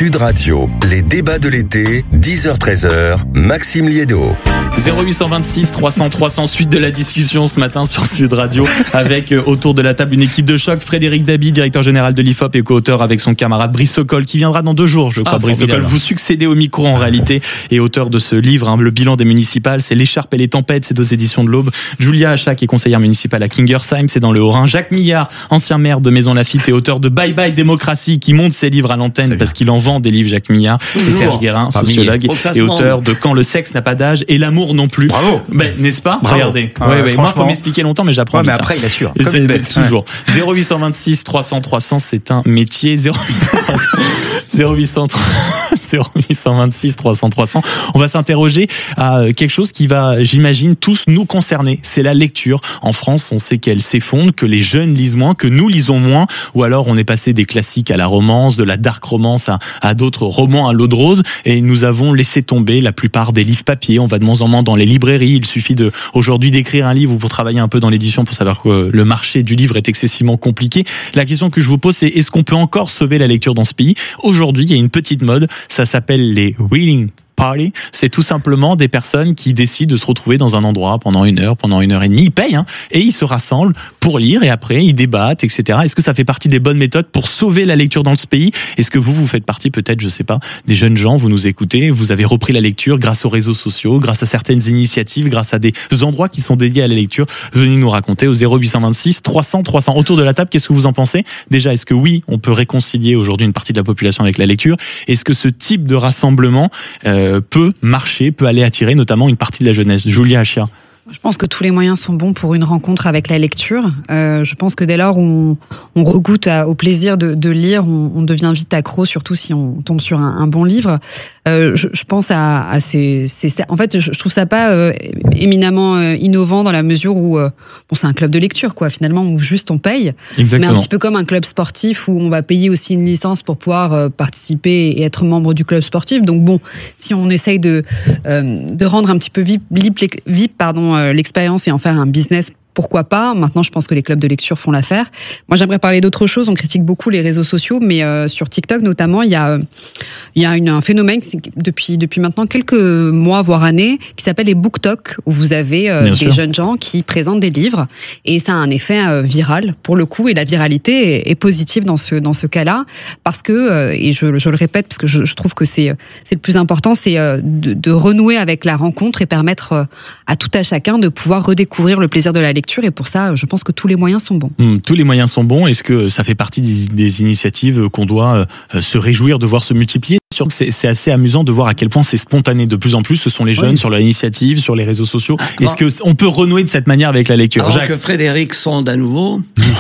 Sud Radio, les débats de l'été, 10h-13h, Maxime Liédo. 0826 300 300, suite de la discussion ce matin sur Sud Radio avec autour de la table une équipe de choc. Frédéric Dabi, directeur général de l'IFOP et co-auteur avec son camarade Brice Sokol qui viendra dans 2 jours, je crois. Brice Sokol, vous succédez au micro en réalité et auteur de ce livre, Le bilan des municipales. C'est L'écharpe et les tempêtes, c'est aux éditions de l'Aube. Julia Achat, qui est conseillère municipale à Kingersheim, c'est dans le Haut-Rhin. Jacques Millard, ancien maire de Maisons-Laffitte et auteur de Bye Bye Démocratie, qui monte ses livres à l'antenne parce qu'il en vend des livres, Jacques Millard. Et Serge Guérin, sociologue et auteur de Quand le sexe n'a pas d'âge et l'amour non plus. Bravo. N'est-ce pas? Bravo. Regardez. Moi, il faut m'expliquer longtemps, mais j'apprends. Ouais, mais après, il assure. C'est toujours. 0826 300 300, c'est un métier. 0826 300 300. On va s'interroger à quelque chose qui va, j'imagine, tous nous concerner. C'est la lecture. En France, on sait qu'elle s'effondre, que les jeunes lisent moins, que nous lisons moins, ou alors on est passé des classiques à la romance, de la dark romance à d'autres romans à l'eau de rose, et nous avons laissé tomber la plupart des livres papier. On va de moins en moins dans les librairies. Il suffit aujourd'hui d'écrire un livre ou pour travailler un peu dans l'édition pour savoir que le marché du livre est excessivement compliqué. La question que je vous pose, c'est est-ce qu'on peut encore sauver la lecture dans ce pays? Aujourd'hui, il y a une petite mode, ça s'appelle les reading party. C'est tout simplement des personnes qui décident de se retrouver dans un endroit pendant 1 heure, pendant 1 heure et demie. Ils payent et ils se rassemblent pour lire et après ils débattent, etc. Est-ce que ça fait partie des bonnes méthodes pour sauver la lecture dans ce pays? Est-ce que vous faites partie peut-être, je sais pas, des jeunes gens, vous nous écoutez, vous avez repris la lecture grâce aux réseaux sociaux, grâce à certaines initiatives, grâce à des endroits qui sont dédiés à la lecture? Venez nous raconter au 0826 300 300. Autour de la table, qu'est-ce que vous en pensez? Déjà, est-ce que oui, on peut réconcilier aujourd'hui une partie de la population avec la lecture? Est-ce que ce type de rassemblement peut marcher, peut aller attirer notamment une partie de la jeunesse? Julia Achia. Je pense que tous les moyens sont bons pour une rencontre avec la lecture. Je pense que dès lors où on regoute au plaisir de lire, on devient vite accro, surtout si on tombe sur un bon livre. Je pense à ces... En fait, je trouve ça pas éminemment innovant dans la mesure où c'est un club de lecture, quoi, finalement, où juste on paye. Exactement. Mais un petit peu comme un club sportif où on va payer aussi une licence pour pouvoir participer et être membre du club sportif. Donc bon, si on essaye de rendre un petit peu VIP, l'expérience et en faire un business, pourquoi pas? Maintenant, je pense que les clubs de lecture font l'affaire. Moi, j'aimerais parler d'autre chose. On critique beaucoup les réseaux sociaux, mais sur TikTok notamment, il y a un phénomène depuis maintenant quelques mois, voire années, qui s'appelle les BookTok, où vous avez des jeunes gens qui présentent des livres, et ça a un effet viral, pour le coup, et la viralité est positive dans ce cas-là, parce que, et je le répète, parce que je trouve que c'est le plus important, c'est de renouer avec la rencontre et permettre à tout à chacun de pouvoir redécouvrir le plaisir de la lecture. Et pour ça, je pense que tous les moyens sont bons. Tous les moyens sont bons. Est-ce que ça fait partie des initiatives qu'on doit se réjouir de voir se multiplier? C'est assez amusant de voir à quel point c'est spontané. De plus en plus, ce sont les jeunes sur leur initiative, sur les réseaux sociaux. Est-ce qu'on peut renouer de cette manière avec la lecture? Avant que Frédéric sonde à nouveau,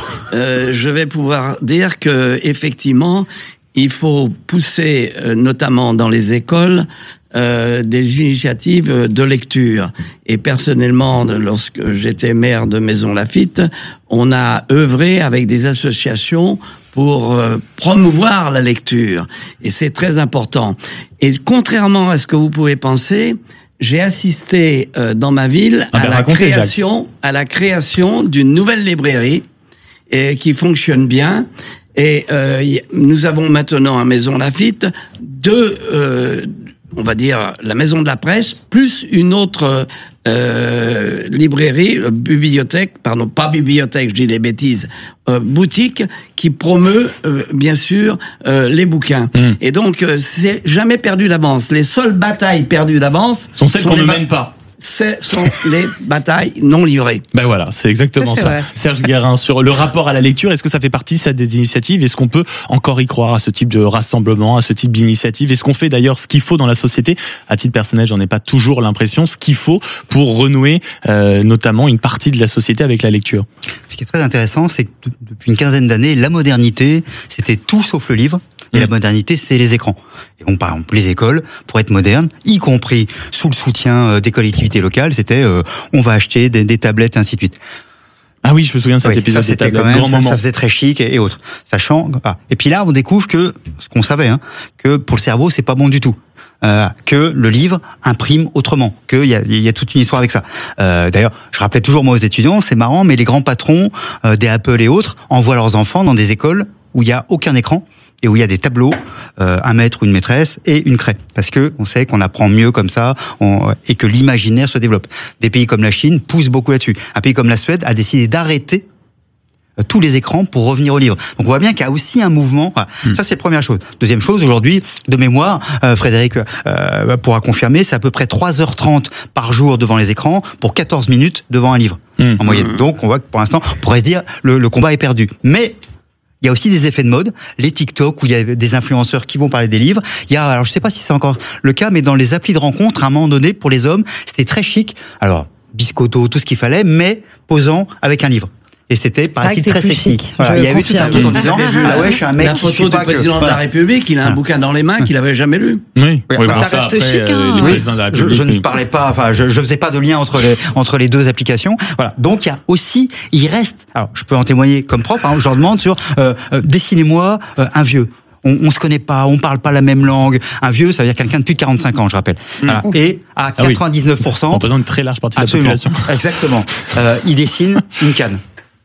je vais pouvoir dire que effectivement, il faut pousser, notamment dans les écoles, des initiatives de lecture. Et personnellement, lorsque j'étais maire de Maisons-Laffitte, on a œuvré avec des associations pour promouvoir la lecture. Et c'est très important. Et contrairement à ce que vous pouvez penser, j'ai assisté dans ma ville à la création d'une nouvelle librairie qui fonctionne bien. Et nous avons maintenant à Maisons-Laffitte on va dire la Maison de la Presse, plus une autre librairie, bibliothèque, pardon, pas bibliothèque, je dis des bêtises, boutique qui promeut, bien sûr, les bouquins. Et donc, c'est jamais perdu d'avance. Les seules batailles perdues d'avance sont celles qu'on ne mène pas. Ce sont les batailles non livrées. Ben voilà, c'est exactement ça. Serge Guérin, sur le rapport à la lecture, est-ce que ça fait partie des initiatives? Est-ce qu'on peut encore y croire à ce type de rassemblement, à ce type d'initiative? Est-ce qu'on fait d'ailleurs ce qu'il faut dans la société? À titre personnel, j'en ai pas toujours l'impression, ce qu'il faut pour renouer notamment une partie de la société avec la lecture. Ce qui est très intéressant, c'est que depuis une quinzaine d'années, la modernité, c'était tout sauf le livre. Et la modernité, c'est les écrans. Et donc, par exemple, les écoles, pour être modernes, y compris sous le soutien des collectivités locales, c'était on va acheter des tablettes, et ainsi de suite. Ah oui, je me souviens de cet épisode des tablettes. Grand moment. Ça faisait très chic et autres. Sachant, et puis là, on découvre que, ce qu'on savait, que pour le cerveau, c'est pas bon du tout. Que le livre imprime autrement, qu'il y a toute une histoire avec ça. D'ailleurs, je rappelais toujours moi aux étudiants, c'est marrant, mais les grands patrons des Apple et autres envoient leurs enfants dans des écoles où il y a aucun écran. et où il y a des tableaux, un maître ou une maîtresse et une craie. Parce que on sait qu'on apprend mieux comme ça et que l'imaginaire se développe. Des pays comme la Chine poussent beaucoup là-dessus. Un pays comme la Suède a décidé d'arrêter tous les écrans pour revenir au livre. Donc on voit bien qu'il y a aussi un mouvement. Voilà. Ça c'est la première chose. Deuxième chose, aujourd'hui, de mémoire, Frédéric pourra confirmer, c'est à peu près 3h30 par jour devant les écrans pour 14 minutes devant un livre en moyenne. Donc on voit que pour l'instant, on pourrait se dire le combat est perdu. Mais il y a aussi des effets de mode, les TikTok où il y a des influenceurs qui vont parler des livres. Il y a, alors je sais pas si c'est encore le cas, mais dans les applis de rencontre, à un moment donné, pour les hommes, c'était très chic. Alors biscotto, tout ce qu'il fallait, mais posant avec un livre. Et c'était, paraît-il, très sexy. Voilà. Il y avait tout un truc en disant, ah ouais, je suis un mec la qui photo du président de la République, il a un bouquin dans les mains qu'il avait jamais lu. Oui, Oui, bon, ça reste chic, hein. les présidents de la République, je ne parlais pas, enfin, je faisais pas de lien entre les deux applications. Voilà. Donc, il y a aussi, il reste, alors, je peux en témoigner comme prof, hein, je leur demande sur, dessinez-moi un vieux. On se connaît pas, on parle pas la même langue. Un vieux, ça veut dire quelqu'un de plus de 45 ans, je rappelle. Voilà. Et à 99%. On représente une très large partie de la population. Exactement. Il dessine une canne.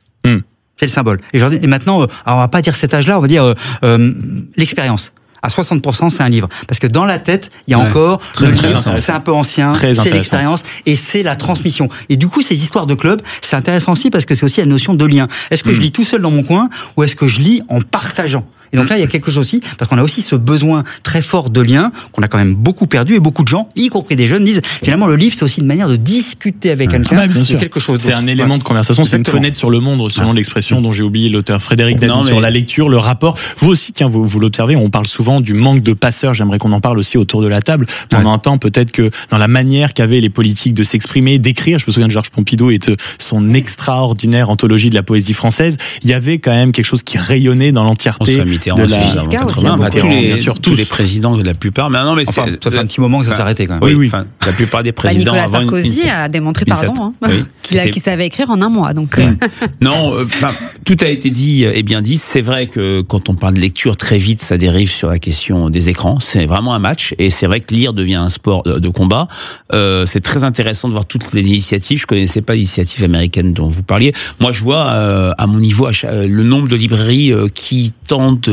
C'est le symbole. Et maintenant, alors on va pas dire cet âge-là, on va dire l'expérience. À 60%, c'est un livre. Parce que dans la tête, il y a encore le livre, c'est un peu ancien, c'est l'expérience, et c'est la transmission. Et du coup, ces histoires de club, c'est intéressant aussi parce que c'est aussi la notion de lien. Est-ce que je lis tout seul dans mon coin, ou est-ce que je lis en partageant ? Et donc là, il y a quelque chose aussi, parce qu'on a aussi ce besoin très fort de lien, qu'on a quand même beaucoup perdu, et beaucoup de gens, y compris des jeunes, disent, finalement, le livre, c'est aussi une manière de discuter avec quelqu'un, bien sûr. quelque chose c'est d'autre. un élément de conversation, c'est une fenêtre sur le monde, selon l'expression dont j'ai oublié l'auteur Frédéric Dabi sur la lecture, le rapport. Vous aussi, tiens, vous l'observez, on parle souvent du manque de passeurs, j'aimerais qu'on en parle aussi autour de la table. Pendant un temps, peut-être que dans la manière qu'avaient les politiques de s'exprimer, d'écrire, je me souviens de Georges Pompidou et de son extraordinaire anthologie de la poésie française, il y avait quand même quelque chose qui rayonnait dans l'entièreté de la... Tous les présidents, la plupart. Mais non, mais ça fait un petit moment que ça s'est arrêté quand même. Oui. Enfin, la plupart des présidents. Nicolas Sarkozy a démontré, qu'il savait écrire en un mois. Donc. Non, tout a été dit et bien dit. C'est vrai que quand on parle de lecture, très vite, ça dérive sur la question des écrans. C'est vraiment un match. Et c'est vrai que lire devient un sport de combat. C'est très intéressant de voir toutes les initiatives. Je connaissais pas l'initiative américaine dont vous parliez. Moi, je vois à mon niveau le nombre de librairies qui tentent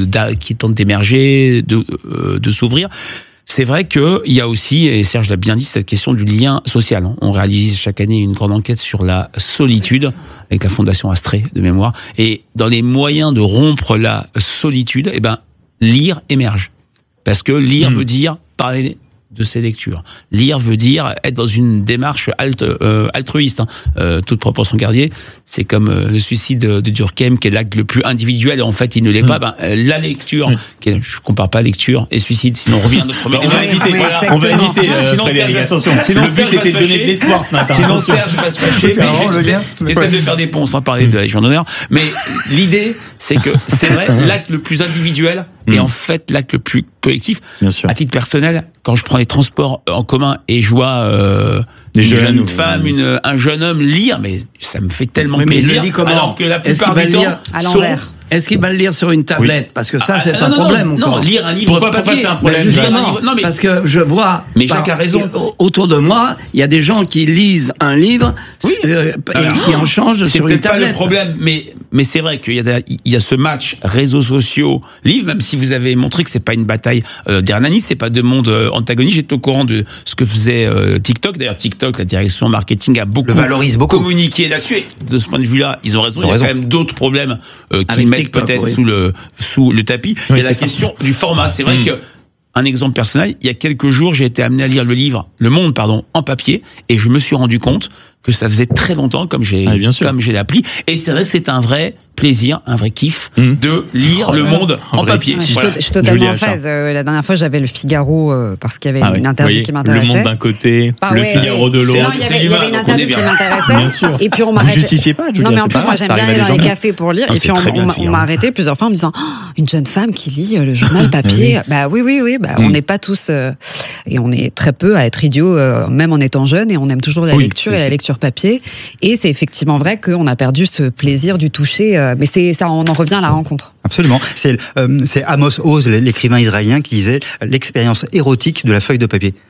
d'émerger, de s'ouvrir. C'est vrai qu'il y a aussi, et Serge l'a bien dit, cette question du lien social. On réalise chaque année une grande enquête sur la solitude avec la Fondation Astrée de mémoire. Et dans les moyens de rompre la solitude, lire émerge. Parce que lire veut dire parler de ses lectures. Lire veut dire être dans une démarche altruiste. Toute proportion gardée, c'est comme le suicide de Durkheim, qui est l'acte le plus individuel, et en fait, il ne l'est pas. La lecture, je compare pas lecture et suicide, sinon on revient à notre on va éviter. On va éviter. Sinon, Serge, attention. Sinon, le but était de donner de l'espoir ce matin. Sinon, Serge va se fâcher. J'essaie de faire des ponts sans parler de la Légion d'honneur. Mais l'idée, c'est que c'est vrai, l'acte le plus individuel est en fait l'acte le plus collectif. Bien sûr. À titre personnel, quand je prends les transports en commun et je vois une jeune femme, un jeune homme lire, mais ça me fait tellement plaisir. Alors que la plupart du temps, à l'envers. Est-ce qu'il va le lire sur une tablette ? Parce que ça, c'est un problème encore. Non, lire un livre Pourquoi c'est un problème ? Justement, parce que je vois... Mais Jacques a raison. Autour de moi, il y a des gens qui lisent un livre et qui en changent sur une tablette. C'est peut-être pas le problème, mais c'est vrai qu'il y a ce match réseaux sociaux, livres, même si vous avez montré que c'est pas une bataille d'hernanistes, c'est pas deux mondes antagonistes. J'étais au courant de ce que faisait TikTok. D'ailleurs, TikTok, la direction marketing a beaucoup communiqué là-dessus. Et de ce point de vue-là, ils ont raison. Il y a quand même d'autres problèmes qui mettent peut-être sous le tapis. Il y a la question du format. C'est vrai que, un exemple personnel, il y a quelques jours, j'ai été amené à lire Le Monde, en papier, et je me suis rendu compte que ça faisait très longtemps, comme j'ai l'appli. Et c'est vrai que c'est un vrai plaisir, un vrai kiff de lire Le Monde en papier. Je suis totalement en phase. La dernière fois, j'avais Le Figaro parce qu'il y avait une interview qui m'intéressait. Le Monde d'un côté, Le Figaro de l'autre. Non, il y avait une interview qui m'intéressait. Bien sûr. Et puis on m'a arrêté. Vous justifiez pas, non, mais en plus, moi, j'aime bien aller dans les cafés pour lire. Et puis on m'a arrêté plusieurs fois en me disant une jeune femme qui lit le journal papier. Oui. On n'est pas tous et on est très peu à être idiots, même en étant jeune. Et on aime toujours la lecture et la lecture papier. Et c'est effectivement vrai qu'on a perdu ce plaisir du toucher. Mais c'est ça, on en revient à la rencontre. Absolument. C'est Amos Oz, l'écrivain israélien, qui disait l'expérience érotique de la feuille de papier.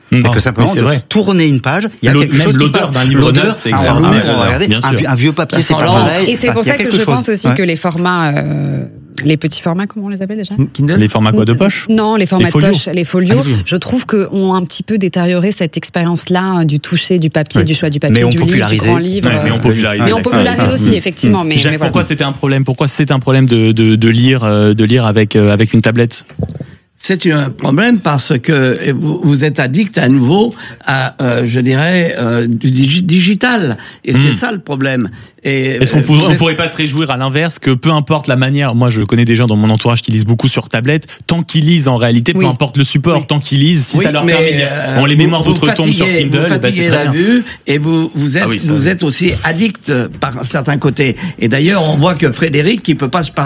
Que simplement c'est de vrai. tourner une page, il y a L'odeur- quelque chose même qui se l'odeur passe. d'un livre L'odeur, neuf, c'est on extraordinaire. l'ouvre, regardez, Bien sûr. un vieux papier, c'est Ça pas sent l'encre. pareil. Et c'est Enfin, pour il y a ça que quelque je chose. pense aussi Ouais. que les formats, les petits formats, comment on les appelle déjà Kindle. Les formats quoi de poche? Non, les formats Les folios. de poche, les folios, Ah, oui. je trouve qu'ont un petit peu détérioré cette expérience-là du toucher, du papier, Ouais. du choix du papier, Mais on du livre, du popularisé. grand livre. Ouais, mais on popularise. Mais on popularise aussi, effectivement. Mais Jacques, voilà. pourquoi c'était un problème? Pourquoi c'est un problème de lire avec une tablette? C'est un problème parce que vous êtes addict à nouveau à, je dirais, du digital. Et c'est ça le problème. Et Est-ce qu'on pourrait pas se réjouir à l'inverse que peu importe la manière, moi je connais des gens dans mon entourage qui lisent beaucoup sur tablette, tant qu'ils lisent en réalité, peu Oui. importe le support, Oui. tant qu'ils lisent, si Oui, ça leur mais, permet, on les mémoires vous d'outre-tombe sur fatiguez- Kindle, vous eh ben, fatiguez c'est très la bien. vue et vous êtes, Ah oui, ça, vous oui. êtes aussi addict par certains côtés. Et d'ailleurs, on voit que Frédéric, qui peut pas se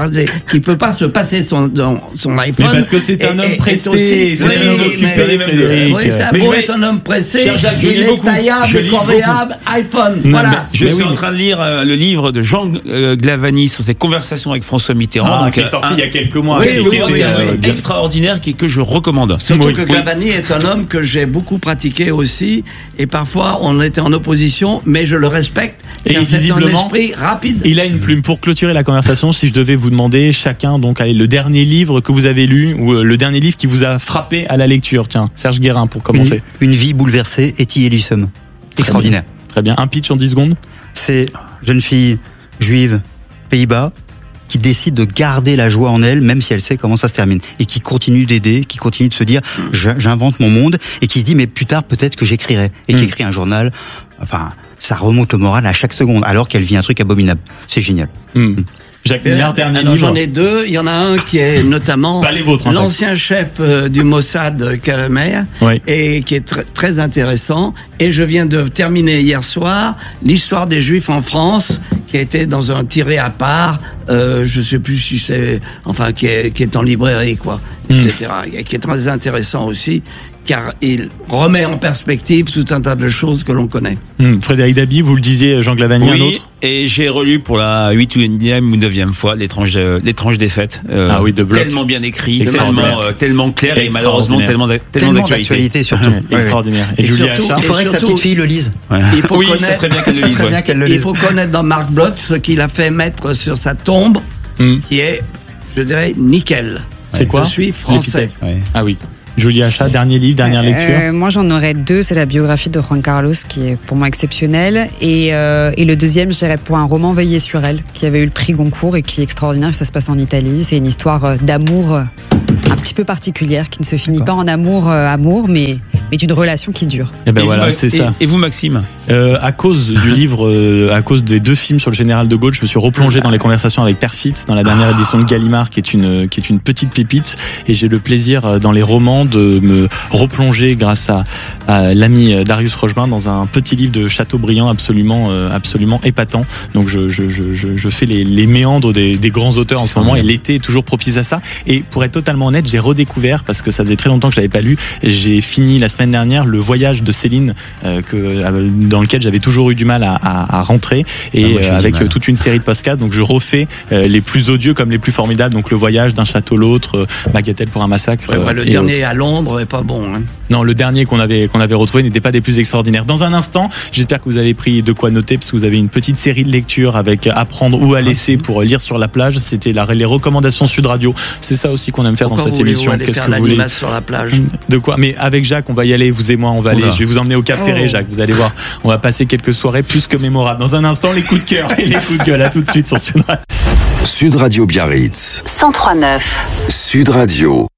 passer son iPhone. Mais parce que c'est un homme pressé, c'est un homme occupé, Frédéric. Oui, ça Mais beau je vais- être un homme pressé, Cher Jacques, je il lis est beaucoup. taillable, Je lis corvéable, iPhone. Non, Voilà. Je Mais suis oui, en train de lire le livre de Jean Glavany sur ses conversations avec François Mitterrand. Ah, qui est sorti il y a quelques mois. Oui, qui oui, était, oui, bien- extraordinaire que je recommande. Surtout Oui, que oui. Glavany est un homme que j'ai beaucoup pratiqué aussi, et parfois on était en opposition, mais je le respecte, Et car c'est un visiblement, esprit rapide. Il a une plume. Pour clôturer la conversation, si je devais vous demander chacun, donc, allez, le dernier livre que vous avez lu ou le dernier livre qui vous a frappé à la lecture. Tiens, Serge Guérin pour commencer. Une vie bouleversée, Etty Elusum. Extraordinaire. Très bien. Un pitch en 10 secondes. C'est jeune fille juive, Pays-Bas, qui décide de garder la joie en elle, même si elle sait comment ça se termine, et qui continue d'aider, qui continue de se dire j'invente mon monde, et qui se dit mais plus tard peut-être que j'écrirai, et qui écrit un journal. Enfin, ça remonte le moral à chaque seconde, alors qu'elle vit un truc abominable. C'est génial. Jacques Millard, dernier Alors, livre. j'en ai deux. Il y en a un qui est notamment Pas les vôtres, hein, Jacques. l'ancien chef du Mossad Kalamer, Oui. et qui est très intéressant. Et je viens de terminer hier soir l'histoire des Juifs en France, qui a été dans un tiré à part. Je sais plus si c'est, enfin, qui est en librairie, quoi, etc. Et qui est très intéressant aussi, car il remet en perspective tout un tas de choses que l'on connaît. Frédéric Dabi, vous le disiez, Jean Glavany, un Oui, autre. et j'ai relu pour la 8e ou 9e fois l'étrange défaite. Ah oui, de Bloch. Tellement bien écrit, Extraordinaire. tellement clair et malheureusement tellement Tellement d'actualité. d'actualité surtout. Ouais, extraordinaire. Et, Et Julia surtout- Achard. Il faudrait que sa surtout- petite fille le lise. Ouais. Il faut Oui, connaître- ça serait bien qu'elle le Ça lise. serait ouais. bien qu'elle le Il lise. faut connaître dans Marc Bloch ce qu'il a fait mettre sur sa tombe, qui est, je dirais, nickel. C'est quoi Je suis français. Ouais. Ah oui. Julia Achard, dernier livre, dernière lecture. Moi, j'en aurais deux. C'est la biographie de Juan Carlos, qui est pour moi exceptionnelle. Et le deuxième, je dirais pour un roman Veillé sur elle, qui avait eu le prix Goncourt et qui est extraordinaire. Ça se passe en Italie. C'est une histoire d'amour un petit peu particulière, qui ne se finit pas en amour, mais d'une relation qui dure. Et ben Et voilà, vous, c'est ça. Et vous, Maxime? À cause du livre, à cause des deux films sur le général de Gaulle, je me suis replongé dans les conversations avec Perfit dans la dernière édition de Gallimard, qui est une petite pépite, et j'ai le plaisir dans les romans de me replonger grâce à l'ami Darius Rochemin dans un petit livre de Chateaubriand absolument épatant. Donc je fais les méandres des grands auteurs en ce moment, et l'été est toujours propice à ça. Et pour être totalement honnête, j'ai redécouvert, parce que ça faisait très longtemps que je l'avais pas lu, j'ai fini la semaine dernière Le Voyage de Céline, dans lequel j'avais toujours eu du mal à rentrer, et moi, j'ai eu du avec mal. toute une série de podcasts. Donc je refais les plus odieux comme les plus formidables. Donc Le Voyage d'un château l'autre, Bagatelle pour un massacre. Ouais, le et dernier autres. à Londres est pas bon. Hein. Non, le dernier qu'on avait retrouvé n'était pas des plus extraordinaires. Dans un instant, j'espère que vous avez pris de quoi noter, parce que vous avez une petite série de lectures avec apprendre ou à laisser pour lire sur la plage. C'était les recommandations Sud Radio. C'est ça aussi qu'on aime faire Pourquoi dans cette voulez-vous émission. aller Qu'est-ce faire que vous voulez? l'animas sur la plage? De quoi? Mais avec Jacques, on va y aller, vous et moi, on va aller. Oula. Je vais vous emmener au Cap Ferré, Jacques. Vous allez voir, on va passer quelques soirées plus que mémorables. Dans un instant, les coups de cœur et les coups de gueule. À tout de suite sur Sud Radio. Sud Radio Biarritz. 103.9. Sud Radio.